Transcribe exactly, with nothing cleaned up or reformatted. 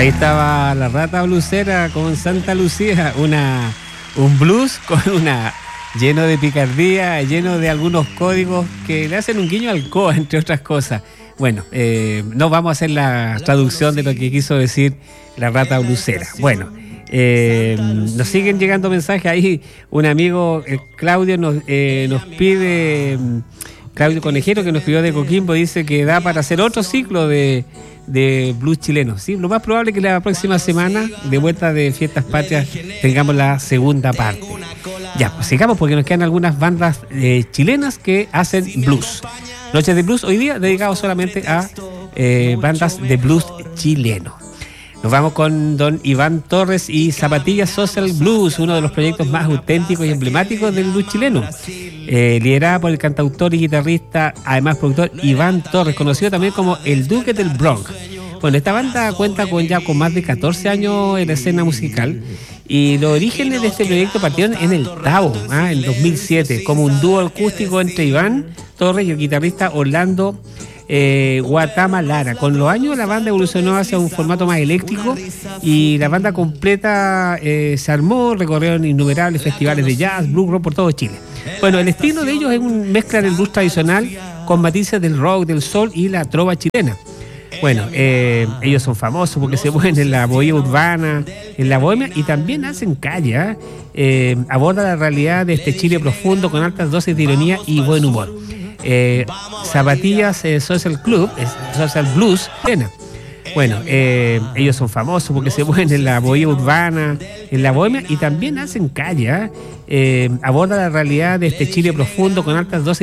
Ahí estaba la Rata Blusera con Santa Lucía, una un blues con una lleno de picardía, lleno de algunos códigos que le hacen un guiño al Coa, entre otras cosas. Bueno, eh, no vamos a hacer la traducción de lo que quiso decir la Rata Blusera. Bueno, eh, nos siguen llegando mensajes ahí. Un amigo, eh, Claudio, nos, eh, nos pide, Claudio Conejero, que nos escribió de Coquimbo, dice que da para hacer otro ciclo de, de blues chileno. Sí, lo más probable es que la próxima semana, de vuelta de Fiestas Patrias, tengamos la segunda parte. Ya, pues sigamos porque nos quedan algunas bandas eh, chilenas que hacen blues. Noches de Blues hoy día dedicado solamente a eh, bandas de blues chileno. Nos vamos con don Iván Torres y Zapatillas Social Blues, uno de los proyectos más auténticos y emblemáticos del blues chileno. Eh, liderada por el cantautor y guitarrista, además productor Iván Torres, conocido también como el Duque del Bronx. Bueno, esta banda cuenta con ya con más de catorce años en la escena musical y los orígenes de este proyecto partieron en el Tavo, ¿ah? en dos mil siete, como un dúo acústico entre Iván Torres y el guitarrista Orlando eh, Guatama Lara. Con los años la banda evolucionó hacia un formato más eléctrico y la banda completa eh, se armó, recorrieron innumerables festivales de jazz, blues, rock por todo Chile. Bueno, el estilo de ellos es una mezcla del blues tradicional con matices del rock, del soul y la trova chilena. Bueno, eh, ellos son famosos porque se mueven en la bohemia urbana, en la bohemia, y también hacen calle, ¿eh? Eh, aborda la realidad de este Chile profundo con altas dosis de ironía y buen humor. Eh, Zapatillas eh, Social Club, eh, Social Blues, plena. Bueno, eh, ellos son famosos porque se mueven en la bohemia urbana, en la bohemia, y también hacen calle, ¿eh? Eh, aborda la realidad de este Chile profundo con altas dosis